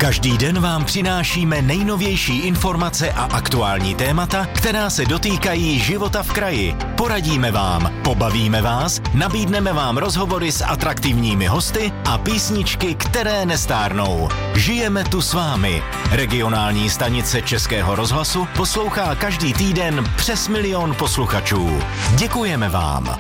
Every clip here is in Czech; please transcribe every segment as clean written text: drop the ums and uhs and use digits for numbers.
Každý den vám přinášíme nejnovější informace a aktuální témata, která se dotýkají života v kraji. Poradíme vám, pobavíme vás, nabídneme vám rozhovory s atraktivními hosty a písničky, které nestárnou. Žijeme tu s vámi. Regionální stanice Českého rozhlasu poslouchá každý týden přes 1 000 000 posluchačů. Děkujeme vám.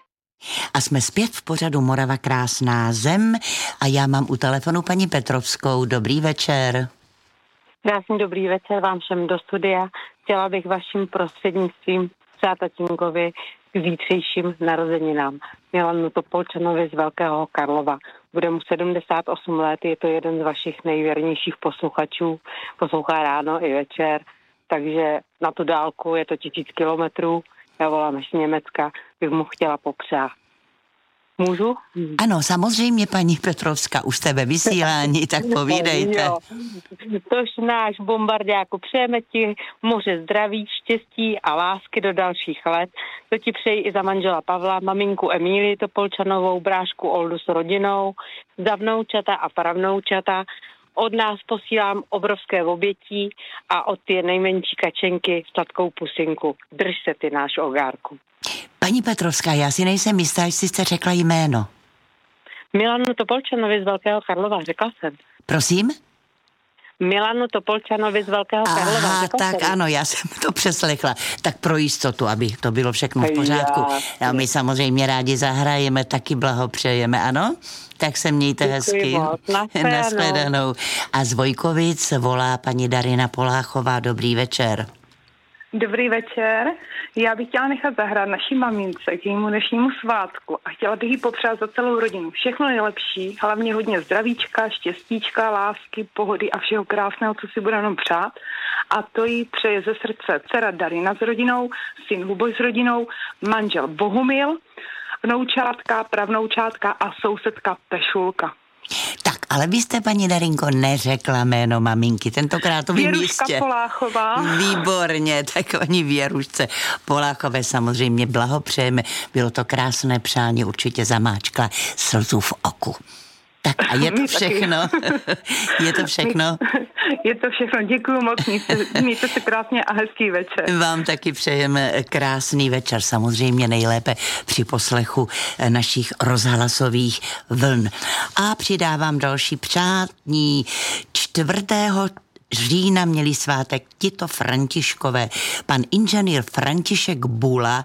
A jsme zpět v pořadu Morava krásná zem a já mám u telefonu paní Petrovskou. Dobrý večer. Krásný dobrý večer vám všem do studia. Chtěla bych vaším prostřednictvím přát tatínkovi k zítřejším narozeninám. Milanu Topolčanovi z Velkého Karlova. Bude mu 78 let, je to jeden z vašich nejvěrnějších posluchačů. Poslouchá ráno i večer, takže na tu dálku je to 1000 kilometrů. Já volám z Německa, bych mu chtěla popřát. Můžu? Ano, samozřejmě, paní Petrovská, už jste ve vysílání, tak povídejte. Jo. Tož náš bombardáku, přejeme ti moře zdraví, štěstí a lásky do dalších let. To ti přeji i za manžela Pavla, maminku Emílii Topolčanovou, brášku Oldu s rodinou, za vnoučata a pravnoučata. Od nás posílám obrovské obětí a od ty nejmenší kačenky sladkou pusinku. Drž se ty, náš ogárku. Paní Petrovská, já si nejsem jistá, jestli jste řekla jméno. Milanu Topolčanovi z Velkého Karlova, řekla jsem. Prosím? Milanu Topolčanovi z Velkého Karlova. Aha, tak jsem. Ano, já jsem to přeslechla. Tak pro jistotu, aby to bylo všechno v pořádku. A my samozřejmě rádi zahrajeme, taky blahopřejeme, ano? Tak se mějte hezky. Nashledanou. A z Vojkovic volá paní Darina Poláchová. Dobrý večer. Dobrý večer. Já bych chtěla nechat zahrát naší mamince k jejímu dnešnímu svátku a chtěla bych jí popřát za celou rodinu všechno nejlepší, hlavně hodně zdravíčka, štěstíčka, lásky, pohody a všeho krásného, co si bude jenom přát. A to jí přeje ze srdce dcera Darina s rodinou, syn Luboj s rodinou, manžel Bohumil, vnoučátka, pravnoučátka a sousedka Pešulka. Tak, ale vy jste, paní Darinko, neřekla jméno maminky, tentokrát to vím jistě. Věruška Poláchová. Výborně, tak paní Věrušce Poláchové samozřejmě blahopřejeme. Bylo to krásné přání, určitě zamáčkla slzu v oku. Tak a je to všechno? Je to všechno? Je to všechno, děkuju moc, mějte se krásně a hezký večer. Vám taky přejeme krásný večer, samozřejmě nejlépe při poslechu našich rozhlasových vln. A přidávám další přání. 4. října měli svátek tito Františkové. Pan inženýr František Bula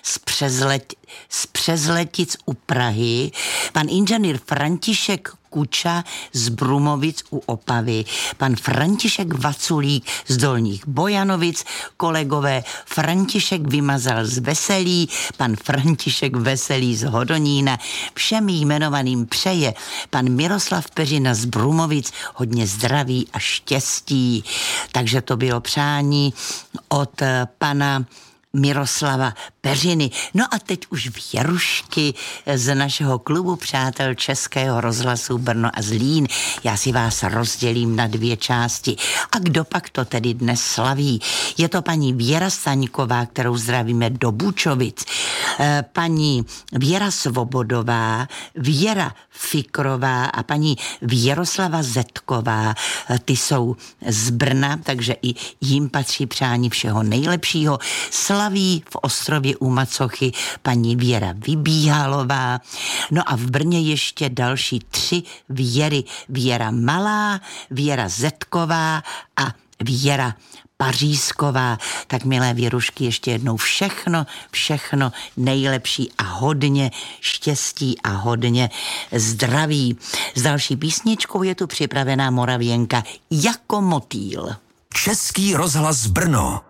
z Přezletic u Prahy, pan inženýr František Kuča z Brumovic u Opavy, pan František Vaculík z Dolních Bojanovic, kolegové František Vymazal z Veselí, pan František Veselý z Hodonína. Všem jmenovaným přeje pan Miroslav Peřina z Brumovic hodně zdraví a štěstí. Takže to bylo přání od pana Miroslava Peřiny. No a teď už Věrušky z našeho klubu přátel Českého rozhlasu Brno a Zlín. Já si vás rozdělím na 2 části. A kdo pak to tedy dnes slaví? Je to paní Věra Staňková, kterou zdravíme do Bučovic. Paní Věra Svobodová, Věra Fikrová a paní Věroslava Zetková. Ty jsou z Brna, takže i jim patří přání všeho nejlepšího. Slaví v Ostrově u Macochy paní Věra Vybíhalová. No a v Brně ještě další 3 Věry. Věra Malá, Věra Zetková a Věra Pařízková. Tak milé Věrušky, ještě jednou všechno nejlepší a hodně štěstí a hodně zdraví. S další písničkou je tu připravená Moravěnka Jako motýl. Český rozhlas Brno.